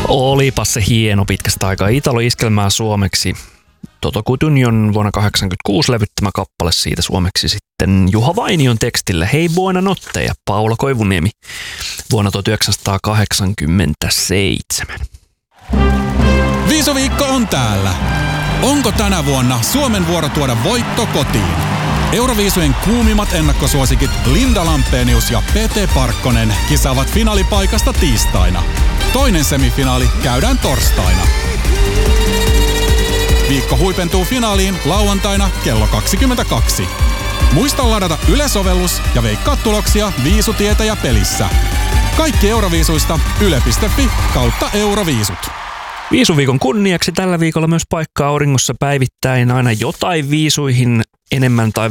Olipas se hieno pitkästä aikaa Italo-iskelmää suomeksi. Toto Cutugnon vuonna 1986 levyttämä kappale, siitä suomeksi sitten Juha Vainion tekstillä Hei buona notte ja Paula Koivuniemi vuonna 1987. Viisuviikko on täällä. Onko tänä vuonna Suomen vuoro tuoda voitto kotiin? Euroviisujen kuumimmat ennakkosuosikit Linda Lampenius ja Pete Parkkonen kisaavat finaalipaikasta tiistaina. Toinen semifinaali käydään torstaina. Viikko huipentuu finaaliin lauantaina kello 22. Muista ladata Yle-sovellus ja veikkaa tuloksia Viisutietäjä pelissä. Kaikki Euroviisuista yle.fi/Euroviisut. Viisuviikon kunniaksi tällä viikolla myös paikkaa auringossa päivittäin aina jotain viisuihin enemmän tai